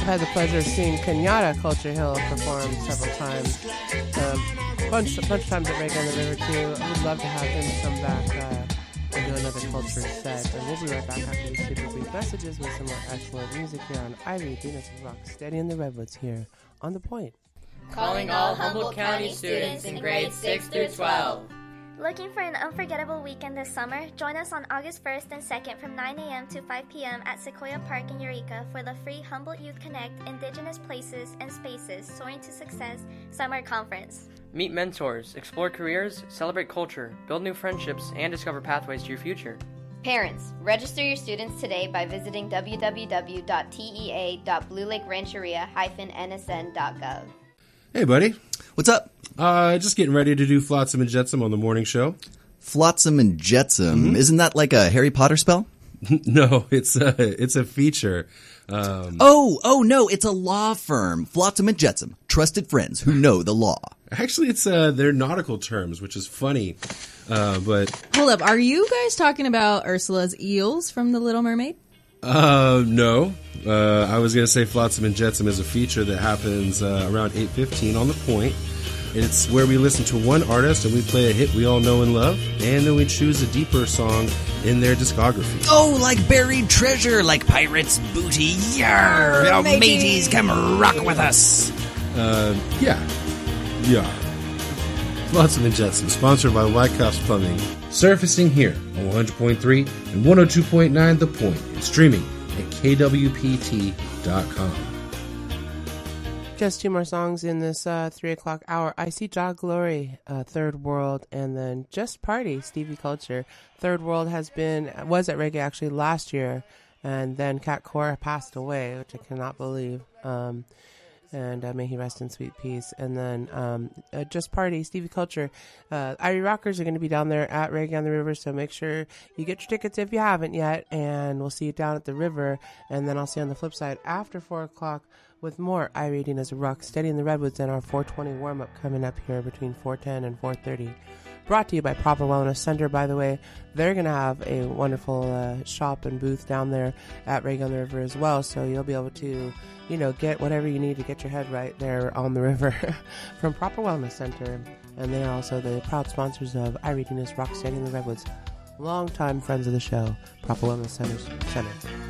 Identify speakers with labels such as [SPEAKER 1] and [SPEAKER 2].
[SPEAKER 1] I've had the pleasure of seeing Kenyatta Culture Hill perform several times. Bunch of times at Reggae on the River, too. I would love to have him come back and do another culture set. And we'll be right back after these super brief messages with some more excellent music here on Ivy Venus Rock Steady in the Redwoods here on The Point.
[SPEAKER 2] Calling all Humboldt County students in grades 6 through 12.
[SPEAKER 3] Looking for an unforgettable weekend this summer? Join us on August 1st and 2nd from 9 a.m. to 5 p.m. at Sequoia Park in Eureka for the free Humboldt Youth Connect Indigenous Places and Spaces Soaring to Success Summer Conference.
[SPEAKER 4] Meet mentors, explore careers, celebrate culture, build new friendships, and discover pathways to your future.
[SPEAKER 5] Parents, register your students today by visiting www.tea.bluelakerancheria-nsn.gov.
[SPEAKER 6] Hey, buddy.
[SPEAKER 7] What's up?
[SPEAKER 6] Just getting ready to do Flotsam and Jetsam on the morning show.
[SPEAKER 7] Flotsam and Jetsam. Isn't that like a Harry Potter spell?
[SPEAKER 6] No, it's a feature.
[SPEAKER 7] Oh, no, it's a law firm. Flotsam and Jetsam. Trusted friends who know the law.
[SPEAKER 6] Actually, it's they're nautical terms, which is funny. But
[SPEAKER 8] hold up, are you guys talking about Ursula's eels from The Little Mermaid?
[SPEAKER 6] No. I was going to say Flotsam and Jetsam is a feature that happens around 8:15 on The Point. It's where we listen to one artist and we play a hit we all know and love, and then we choose a deeper song in their discography.
[SPEAKER 7] Oh, like buried treasure, like pirates' booty. Yarr! Oh, mateys, come rock with us.
[SPEAKER 6] Yeah. Flotsam and Jetsam, sponsored by Wyckoff's Plumbing. Surfacing here on 100.3 and 102.9 The Point, and streaming at kwpt.com.
[SPEAKER 1] Just two more songs in this 3 o'clock hour. I See Jah Glory, Third World, and then Just Party, Stevie Culture. Third World was at Reggae actually last year, and then Cat Cora passed away, which I cannot believe. And may he rest in sweet peace. And then Just Party, Stevie Culture. Irie Rockers are going to be down there at Reggae on the River, so make sure you get your tickets if you haven't yet. And we'll see you down at the river. And then I'll see you on the flip side after 4 o'clock with more Ivy Venus Rock Steady in the Redwoods and our 420 warm-up coming up here between 4:10 and 4:30. Brought to you by Proper Wellness Center, by the way. They're going to have a wonderful shop and booth down there at Reggae on the River as well, so you'll be able to, get whatever you need to get your head right there on the river from Proper Wellness Center. And they are also the proud sponsors of Ivy Venus Rock Steady in the Redwoods. Longtime friends of the show, Proper Wellness Center.